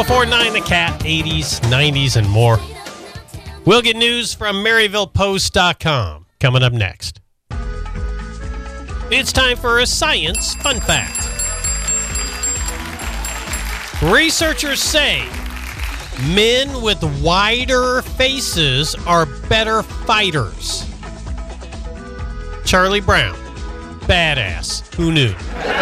4-9 The Cat, 80s, 90s, and more. We'll get news from MaryvillePost.com coming up next. It's time for a science fun fact. Researchers say men with wider faces are better fighters. Charlie Brown, badass. Who knew?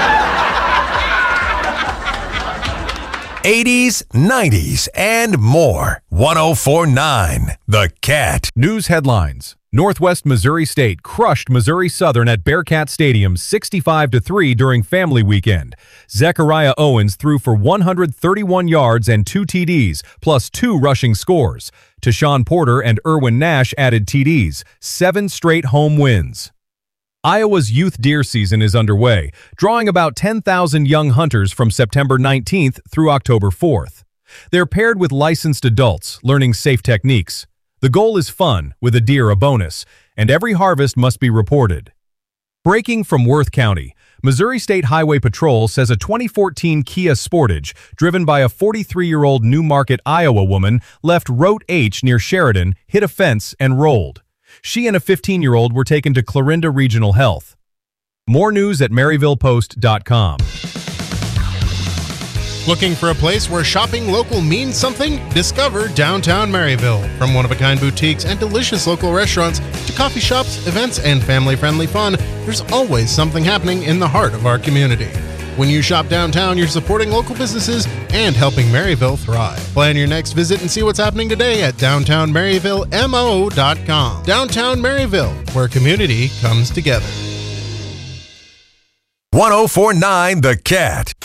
80s, 90s, and more. 104.9 The Cat. News headlines. Northwest Missouri State crushed Missouri Southern at Bearcat Stadium 65-3 during Family Weekend. Zechariah Owens threw for 131 yards and 2 TDs, plus 2 rushing scores. Tashawn Porter and Erwin Nash added TDs, 7 straight home wins. Iowa's youth deer season is underway, drawing about 10,000 young hunters from September 19th through October 4th. They're paired with licensed adults, learning safe techniques. The goal is fun, with a deer a bonus, and every harvest must be reported. Breaking from Worth County, Missouri State Highway Patrol says a 2014 Kia Sportage, driven by a 43-year-old New Market, Iowa woman, left Route H near Sheridan, hit a fence, and rolled. She and a 15-year-old were taken to Clarinda Regional Health. More news at MaryvillePost.com. Looking for a place where shopping local means something? Discover downtown Maryville. From one-of-a-kind boutiques and delicious local restaurants to coffee shops, events, and family-friendly fun, there's always something happening in the heart of our community. When you shop downtown, you're supporting local businesses and helping Maryville thrive. Plan your next visit and see what's happening today at downtownmaryvillemo.com. Downtown Maryville, where community comes together. 104.9 The Cat.